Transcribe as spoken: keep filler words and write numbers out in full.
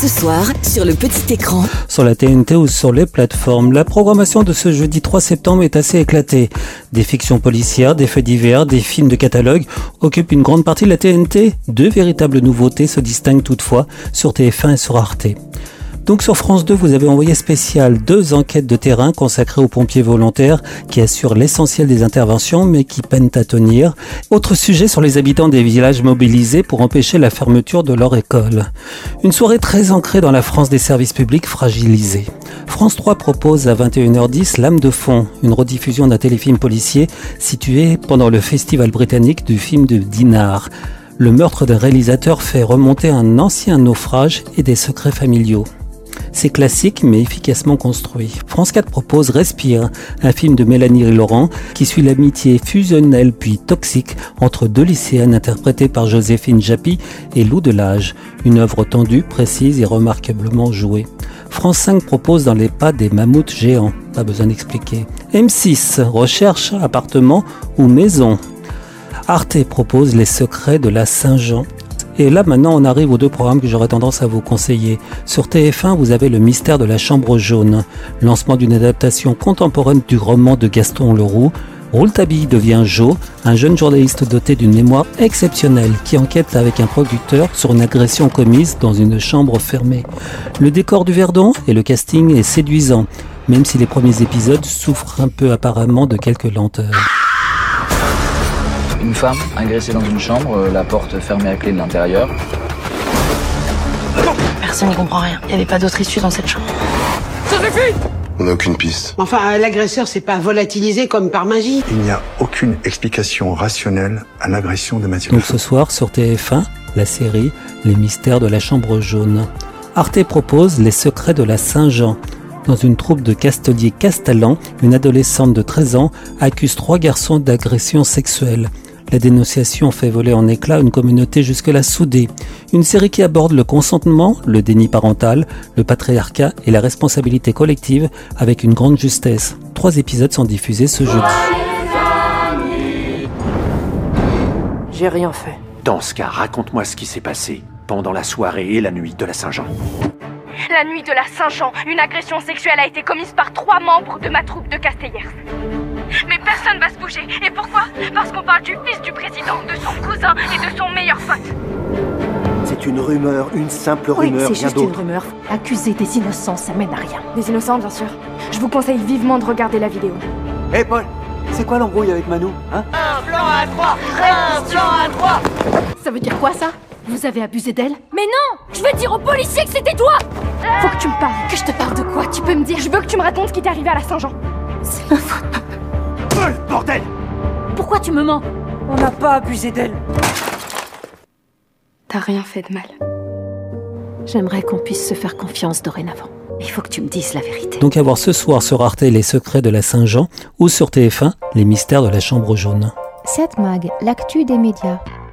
Ce soir, sur le petit écran. Sur la T N T ou sur les plateformes, la programmation de ce jeudi trois septembre est assez éclatée. Des fictions policières, des faits divers, des films de catalogue occupent une grande partie de la T N T. Deux véritables nouveautés se distinguent toutefois sur T F un et sur Arte. Donc sur France deux, vous avez envoyé spécial deux enquêtes de terrain consacrées aux pompiers volontaires qui assurent l'essentiel des interventions mais qui peinent à tenir. Autre sujet sur les habitants des villages mobilisés pour empêcher la fermeture de leur école. Une soirée très ancrée dans la France des services publics fragilisés. France trois propose à vingt et une heures dix Lame de fond, une rediffusion d'un téléfilm policier situé pendant le festival britannique du film de Dinard. Le meurtre d'un réalisateur fait remonter un ancien naufrage et des secrets familiaux. C'est classique mais efficacement construit. France quatre propose Respire, un film de Mélanie Laurent qui suit l'amitié fusionnelle puis toxique entre deux lycéennes interprétées par Joséphine Japy et Lou Delage. Une œuvre tendue, précise et remarquablement jouée. France cinq propose Dans les pas des mammouths géants, pas besoin d'expliquer. M six recherche appartement ou maison. Arte propose Les secrets de la Saint-Jean. Et là, maintenant, on arrive aux deux programmes que j'aurais tendance à vous conseiller. Sur T F un, vous avez Le mystère de la chambre jaune, lancement d'une adaptation contemporaine du roman de Gaston Leroux. Rouletabille devient Joe, un jeune journaliste doté d'une mémoire exceptionnelle qui enquête avec un producteur sur une agression commise dans une chambre fermée. Le décor du Verdon et le casting est séduisant, même si les premiers épisodes souffrent un peu apparemment de quelques lenteurs. Une femme agressée dans une chambre, la porte fermée à clé de l'intérieur. Personne n'y comprend rien. Il n'y avait pas d'autre issue dans cette chambre. Ça suffit! On n'a aucune piste. Enfin, l'agresseur s'est pas volatilisé comme par magie. Il n'y a aucune explication rationnelle à l'agression de Mathieu. Donc ce soir sur T F un, la série Les mystères de la chambre jaune. Arte propose Les secrets de la Saint-Jean. Dans une troupe de casteliers castalans, une adolescente de treize ans accuse trois garçons d'agression sexuelle. La dénonciation fait voler en éclats une communauté jusque-là soudée. Une série qui aborde le consentement, le déni parental, le patriarcat et la responsabilité collective avec une grande justesse. Trois épisodes sont diffusés ce jeudi. J'ai rien fait. Dans ce cas, raconte-moi ce qui s'est passé pendant la soirée et la nuit de la Saint-Jean. La nuit de la Saint-Jean, une agression sexuelle a été commise par trois membres de ma troupe de Castellers. Mais personne va se bouger. Et pourquoi? Parce qu'on parle du fils du président, de son cousin et de son meilleur pote. C'est une rumeur, une simple oui, rumeur, c'est rien juste une d'autre. rumeur. Accuser des innocents, ça mène à rien. Des innocents, bien sûr. Je vous conseille vivement de regarder la vidéo. Hé hey Paul, c'est quoi l'embrouille avec Manou, hein? Un plan à trois! Un plan à trois! Ça veut dire quoi, ça? Vous avez abusé d'elle? Mais non! Je veux dire aux policiers que c'était toi! Faut que tu me parles. Que je te parle de quoi? Tu peux me dire? Je veux que tu me racontes ce qui t'est arrivé à la Saint-Jean. C'est ma faute. Paul, bordel! Pourquoi tu me mens? On n'a pas abusé d'elle. T'as rien fait de mal. J'aimerais qu'on puisse se faire confiance dorénavant. Il faut que tu me dises la vérité. Donc à voir ce soir sur Arte Les secrets de la Saint-Jean ou sur T F un Les mystères de la chambre jaune. sept Mag, l'actu des médias.